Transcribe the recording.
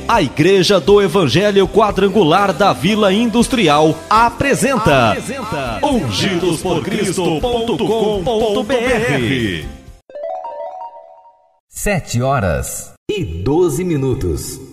A Igreja do Evangelho Quadrangular da Vila Industrial apresenta ungidosporcristo.com.br. 7h12.